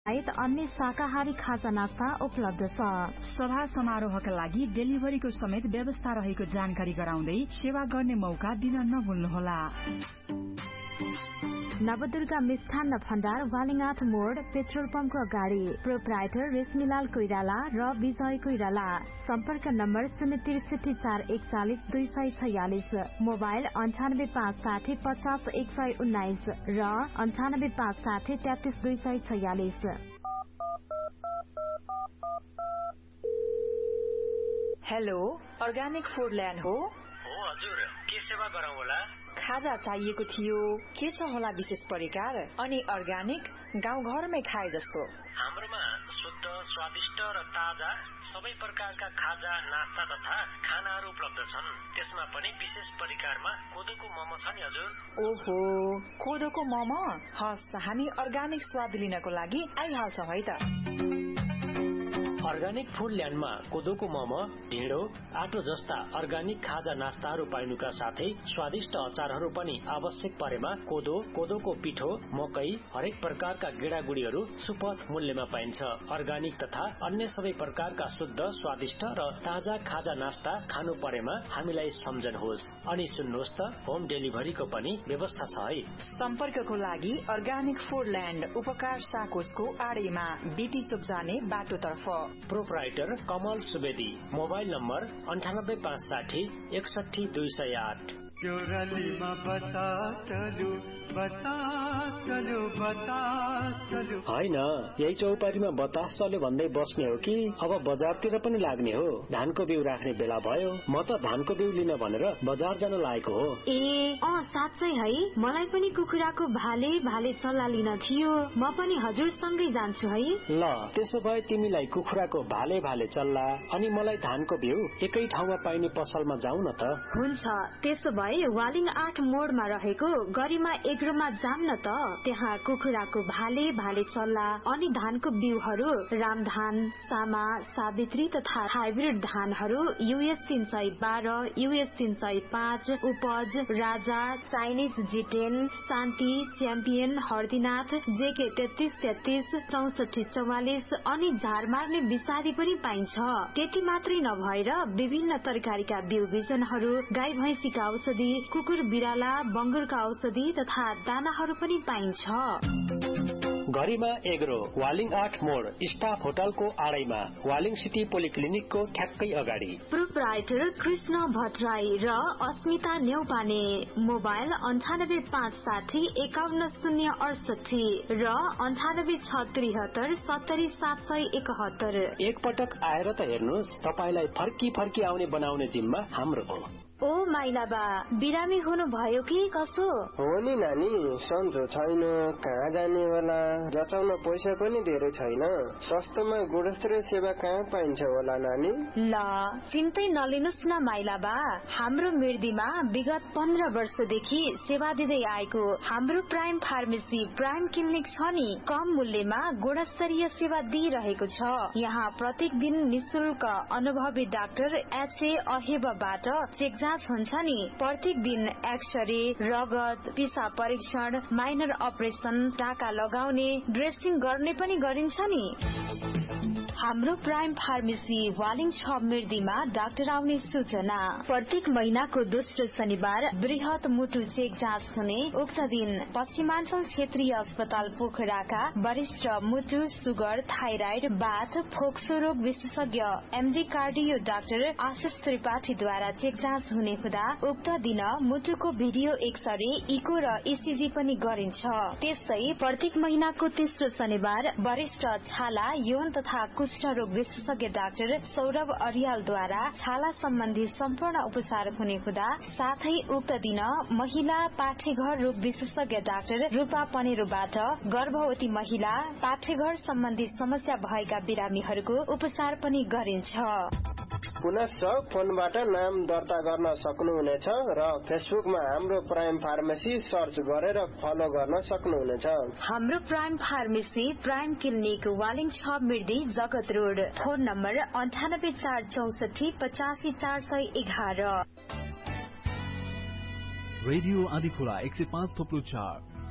अन्य शाकाहारी खाजा नास्ता उपलब्ध छ। सभा समारोहका लागि डेलिभरीको समेत व्यवस्था रहेको जानकारी गराउँदै सेवा गर्ने मौका दिन नभुल्नुहोला। नवदुर्गा मिष्ठान्न भण्डार वालिङाट मोड पेट्रोल पम्पको अगाडि। प्रोप्राइटर रेशमीलाल कोइराला र विजय कोइराला। सम्पर्क नम्बर 063414246। मोबाइल 9856050119 र 9856333246। हेलो, अर्ग्यानिक फूड ल्यान्ड हो? हो हजुर, के सेवा गरौँ होला? खाजा चाहिएको थियो, के छ होला विशेष परिकार? अनि अर्ग्यानिक गाउँघरमै खाए जस्तो। हाम्रोमा शुद्ध, स्वादिष्ट र ताजा सबै प्रकारका खाजा, नास्ता तथा खानाहरू उपलब्ध छन्। त्यसमा पनि विशेष परिकारमा कोदोको मोमो छ नि हजुर। ओहो, कोदोको मोमो? हस्, हामी अर्ग्यानिक स्वाद लिनको लागि आइहाल्छौँ है त। अर्ग्यानिक फूड ल्यान्डमा कोदोको मोमो, ढिँडो, आटो जस्ता अर्ग्यानिक खाजा नास्ताहरू पाइनुका साथै स्वादिष्ट अचारहरू पनि आवश्यक परेमा कोदो, कोदोको पिठो, मकै, हरेक प्रकारका गेडागुडीहरू सुपथ मूल्यमा पाइन्छ। अर्ग्यानिक तथा अन्य सबै प्रकारका शुद्ध, स्वादिष्ट र ताजा खाजा नास्ता खानु परेमा हामीलाई सम्झनुहोस्। अनि सुन्नुहोस् त, होम डेलिभरीको पनि व्यवस्था छ है। सम्पर्कको लागि अर्ग्यानिक फूड ल्यान्ड उपकार साकोसको आडैमा बीटी चोक जाने बाटोतर्फ। प्रोप्राइटर कमल सुवेदी। Mobile number 9856 61208। होइन, यही चौपाटीमा बतास चल्यो भन्दै बस्ने हो कि अब बजारतिर पनि लाग्ने हो? धानको बिउ राख्ने बेला भयो। म त धानको बिउ लिन भनेर बजार जान लागेको हो। साँच्चै है, मलाई पनि कुखुराको भाले चल्ला लिन थियो। म पनि हजुरसँगै जान्छु है। ल, त्यसो भए तिमीलाई कुखुराको भाले चल्ला अनि मलाई धानको बिउ एकै ठाउँमा पाइने पसलमा जाउँ न त। हुन्छ, त्यसो भए वालिङ 8 मोडमा रहेको गरिमा एग्रोमा जाम न त। त्यहाँ कुखुराको भाले चल्ला अनि धानको बिउहरू रामधान, सामा, सावित्री तथा हाइब्रिड धानहरू US 312, US 305, उपज, राजा, चाइनिज G10, शान्ति, च्याम्पियन, हर्दीनाथ, JK 3333, 6444 अनि झार मार्ने विषादी पनि पाइन्छ। त्यति मात्रै नभएर विभिन्न तरकारीका बिउ बिजनहरू, गाई भैंसीका औषधि, कुकुर बिराला, बंगुरका औषधि तथा दानाहरू पनि पाइन्छ। गरिमा एग्रो वालिङ 8 मोड स्टाफ होटलको आडैमा, वालिङ सिटी पोलिक्लिनिकको ठ्याक्कै अगाडि। प्रोप्राइटर कृष्ण भट्टराई र अस्मिता न्यौपाने। मोबाइल 9856510768 र 9866370771। एक पटक आएर त हेर्नुहोस्, तपाईलाई फर्की आउने बनाउने जिम्मा हाम्रो हो। ओ माइलाबा, बिरामी हुनु भयो कि कसो? हो नि नानी, सन्चो छैन, कहाँ जाने होला, जचाउन पैसा पनि धेरै छैन। सस्तोमा गुणस्तरीय सेवा कहाँ पाइन्छ होला नानी? ल, चिन्तै नलिनुस् न माइलाबा, हाम्रो मिर्दीमा विगत 15 वर्षदेखि सेवा दिँदै आएको हाम्रो प्राइम फार्मेसी प्राइम क्लिनिक छ नि। कम मूल्यमा गुणस्तरीय सेवा दिइरहेको छ। यहाँ प्रत्येक दिन निशुल्क अनुभवी डाक्टर HA अहेबाबाट चेक हुन्छ नि। प्रत्येक दिन एक्सरे, रगत, पिसाब परीक्षण, माइनर अपरेसन, टाका लगाउने, ड्रेसिङ गर्ने पनि गरिन्छ नि। हाम्रो प्राइम फार्मेसी वालिङ 6 मिर्दीमा डाक्टर आउने सूचना। प्रत्येक महिनाको दोस्रो शनिबार बृहत मुटु चेक जाँच हुने। उक्त दिन पश्चिमाञ्चल क्षेत्रीय अस्पताल पोखराका वरिष्ठ मुटु, सुगर, थाइराइड, बाथ, फोक्सो रोग विशेषज्ञ MD कार्डियो डाक्टर आशिष त्रिपाठीद्वारा चेक जाँच हुने हुँदा उक्त दिन मुटुको भिडियो एक्सरे, इको र ECG पनि गरिन्छ। त्यसै प्रत्येक महिनाको तेस्रो शनिबार वरिष्ठ छाला, यौन तथा कुष्ठ रोग विशेषज्ञ डाक्टर सौरभ अरियालद्वारा छाला सम्बन्धी सम्पूर्ण उपचार हुने हुँदा साथै उक्त दिन महिला पाठेघर रोग विशेषज्ञ डाक्टर रूपा पनेरोबाट गर्भवती महिला, पाठेघर सम्बन्धी समस्या भएका बिरामीहरूको उपचार पनि गरिन्छ। पुनश्च फोनबाट नाम दर्ता गर्न सक्नुहुनेछ र फेसबुकमा हाम्रो प्राइम फार्मेसी सर्च गरेर फलो गर्न सक्नुहुनेछ। हाम्रो prime pharmacy prime clinic Waling 6 मिर्दी जगत road. Phone number 9846485411। Radio Andhikhola 105.4